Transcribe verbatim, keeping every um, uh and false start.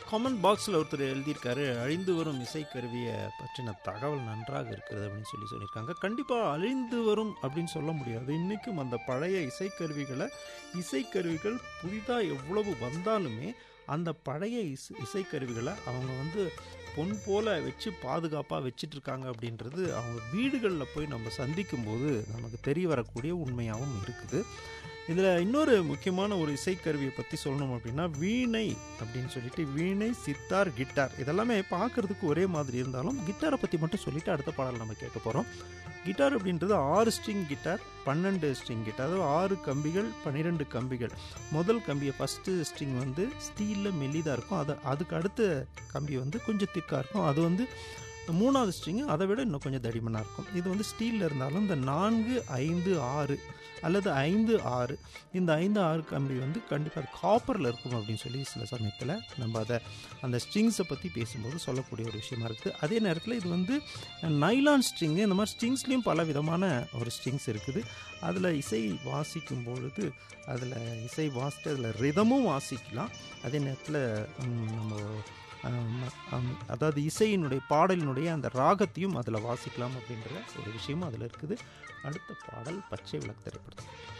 Comment பாக்ஸில் ஒருத்தர் எழுதியிருக்காரு, அழிந்து வரும் இசைக்கருவியை பற்றின தகவல் நன்றாக இருக்கிறது அப்படின்னு சொல்லி சொல்லியிருக்காங்க. கண்டிப்பாக அழிந்து வரும் அப்படின்னு சொல்ல முடியாது. இன்றைக்கும் அந்த பழைய இசைக்கருவிகளை இசைக்கருவிகள் புதிதாக எவ்வளவு வந்தாலுமே அந்த பழைய இசை இசைக்கருவிகளை அவங்க வந்து பொன் போல் வச்சு பாதுகாப்பாக வச்சிட்ருக்காங்க அப்படின்றது அவங்க வீடுகளில் போய் நம்ம சந்திக்கும்போது நமக்கு தெரிய வரக்கூடிய உண்மையாகவும் இருக்குது. இதில் இன்னொரு முக்கியமான ஒரு இசைக்கருவியை பற்றி சொல்லணும் அப்படின்னா வீணை அப்படின்னு சொல்லிட்டு, வீணை, சித்தார், கிட்டார் இதெல்லாமே பார்க்குறதுக்கு ஒரே மாதிரி இருந்தாலும் கிட்டாரை பற்றி மட்டும் சொல்லிவிட்டு அடுத்த பாடல் நம்ம கேட்க போகிறோம். கிட்டார் அப்படின்றது ஆறு ஸ்ட்ரிங் கிட்டார், பன்னெண்டு ஸ்ட்ரிங் கிட்டார், அதாவது ஆறு கம்பிகள், பன்னிரெண்டு கம்பிகள். முதல் கம்பியை ஃபஸ்ட்டு ஸ்ட்ரிங் வந்து ஸ்டீலில் மெல்லிதாக இருக்கும், அது அதுக்கு அடுத்த கம்பி வந்து கொஞ்சம் திக்காக இருக்கும், அது வந்து மூணாவது ஸ்ட்ரிங்கு அதை விட இன்னும் கொஞ்சம் தடிமனாக இருக்கும். இது வந்து ஸ்டீலில் இருந்தாலும் இந்த நான்கு ஐந்து ஆறு அல்லது ஐந்து ஆறு இந்த ஐந்து ஆறு கம்பி வந்து கண்டிப்பாக அது காப்பரில் இருக்கும் அப்படின்னு சொல்லி சில சமயத்தில் நம்ம அதை அந்த ஸ்ட்ரிங்ஸை பற்றி பேசும்போது சொல்லக்கூடிய ஒரு விஷயமா இருக்குது. அதே நேரத்தில் இது வந்து நைலான் ஸ்ட்ரிங்கு, இந்த மாதிரி ஸ்ட்ரிங்ஸ்லேயும் பல விதமான ஒரு ஸ்ட்ரிங்ஸ் இருக்குது. அதில் இசை வாசிக்கும் பொழுது அதில் இசை வாசிட்டு அதில் ரிதமும் வாசிக்கலாம். அதே நேரத்தில் நம்ம அதாவது இசையினுடைய பாடலினுடைய அந்த ராகத்தையும் அதில் வாசிக்கலாம் அப்படின்ற ஒரு விஷயமும் அதில் இருக்குது. அடுத்த பாடல் பச்சை விளக்கு திரைப்படம்.